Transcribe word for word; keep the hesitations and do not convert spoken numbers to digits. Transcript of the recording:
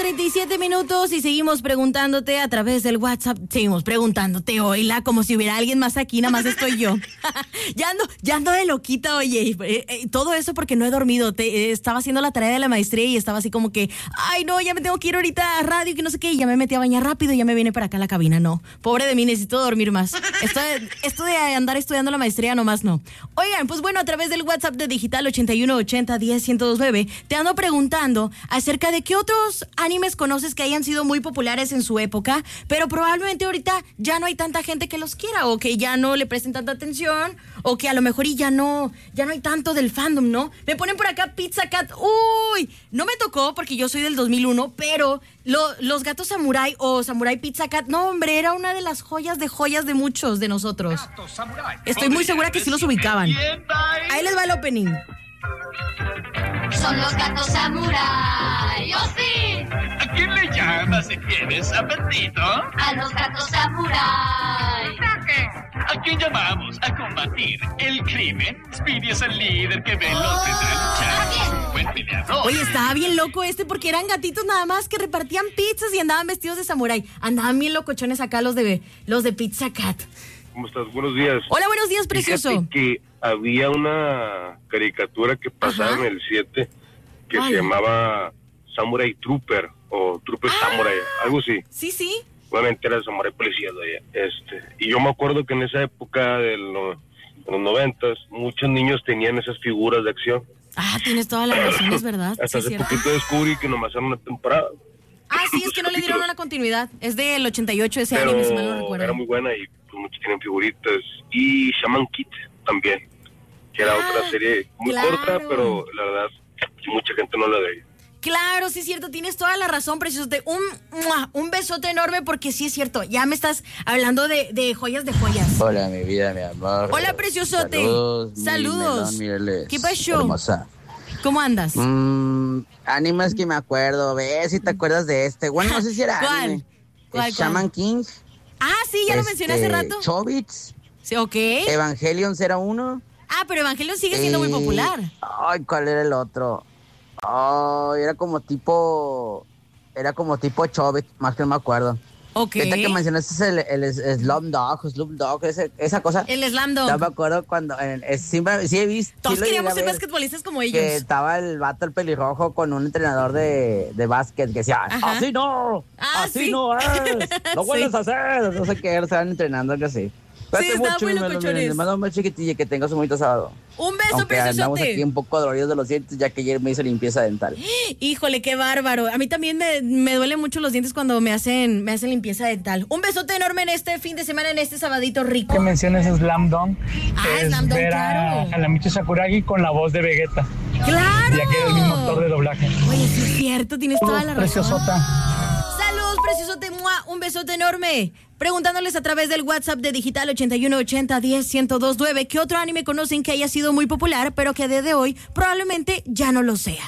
treinta y siete minutos y seguimos preguntándote a través del WhatsApp. Seguimos preguntándote, oíla, como si hubiera alguien más aquí, nada más estoy yo. ya ando, ya ando de loquita, oye. Eh, eh, todo eso porque no he dormido. Te, eh, estaba haciendo la tarea de la maestría y estaba así como que, ay, no, ya me tengo que ir ahorita a radio y que no sé qué. Y ya me metí a bañar rápido y ya me vine para acá a la cabina. No, pobre de mí, necesito dormir más. Esto de, esto de andar estudiando la maestría nomás no. Oigan, pues bueno, a través del WhatsApp de Digital ochenta y uno ochenta diez ciento dos nueve, te ando preguntando acerca de qué otros animes conoces que hayan sido muy populares en su época, pero probablemente ahorita ya no hay tanta gente que los quiera, o que ya no le presten tanta atención, o que a lo mejor y ya no, ya no hay tanto del fandom, ¿no? Me ponen por acá Pizza Cat. Uy, no me tocó porque yo soy del dos mil uno, pero lo, los gatos samurai o samurai Pizza Cat, no, hombre, era una de las joyas de joyas de muchos de nosotros. Estoy muy segura que sí los ubicaban. Ahí les va el opening. Son los gatos samurai, ¡oh sí! ¿A quién le llamas si tienes apetito? A los gatos samurai. ¿A quién llamamos a combatir el crimen? Speedy es el líder que veloz tendrá luchar. Buen peleador. Oye, estaba bien loco este porque eran gatitos nada más que repartían pizzas y andaban vestidos de samurái. Andaban bien locochones acá los de, los de Pizza Cat. ¿Cómo estás? Buenos días. Hola, buenos días, precioso. Fíjate que había una caricatura que pasaba Ajá. en el siete que Ay. se llamaba Samurai Trooper o Trooper ah, Samurai, algo así. Sí, sí. Obviamente era Samurai Policía de allá. Este, y yo me acuerdo que en esa época de los, de los noventas, muchos niños tenían esas figuras de acción. Ah, tienes toda la razón, es verdad. Hasta sí, hace cierto. poquito descubrí que nomás era una temporada. Ah, sí, es que no le dieron una continuidad. Es del ochenta y ocho ese Pero anime, si mal no recuerdo. Era muy buena y pues, muchos tienen figuritas. Y Shaman Kid también, que era ah, otra serie muy claro. corta, pero la verdad, mucha gente no la veía. Claro, sí es cierto, tienes toda la razón, preciosote. Un, un besote enorme porque sí es cierto, ya me estás hablando de, de joyas de joyas. Hola, mi vida, mi amor. Hola, preciosote. Saludos. Saludos. Mi melón, ¿Qué pasó? Hermosa. ¿Cómo andas? Mmm, animes que me acuerdo, ve si te acuerdas de este. Bueno, no sé si era ¿Cuál? anime. ¿Cuál, Shaman King. Ah, sí, ya este, lo mencioné hace rato. Chobits. Sí, ok. Evangelion cero uno. Ah, pero Evangelion sigue siendo eh, muy popular. Ay, ¿cuál era el otro? Ay, era como tipo... Era como tipo Chobits, más que no me acuerdo. Ok. Ahorita que mencionaste es el, el, el Slumdog, Slumdog, ese, esa cosa. El Slumdog. No me acuerdo cuando... En, en, siempre, sí he visto... Todos sí queríamos ser basquetbolistas como ellos. Que estaba el vato, el pelirrojo, con un entrenador de, de básquet que decía, Ajá. así no, ah, así sí. no es, lo sí. vuelves a hacer. No sé qué, estaban entrenando algo así. Sí, estaba muy locochones. Le mando un beso chiquitilla, que tengas un bonito sábado. Un beso, Aunque preciosote. andamos aquí un poco doloridos de los dientes, ya que ayer me hice limpieza dental. Híjole, qué bárbaro. A mí también me, me duelen mucho los dientes cuando me hacen, me hacen limpieza dental. Un besote enorme en este fin de semana, en este sabadito rico. Que menciones Slam Dunk. Ah, es Slam Dunk, ver claro. A, a la Michi Sakuragi con la voz de Vegeta. ¡Claro! Ya que era el mismo actor de doblaje. Oye, sí es cierto, tienes toda la razón. Preciosota. Saludos, preciosote. ¡Mua! Un besote enorme. Preguntándoles a través del WhatsApp de Digital ochenta y uno ochenta diez ciento dos nueve qué otro anime conocen que haya sido muy popular, pero que a día de hoy probablemente ya no lo sea.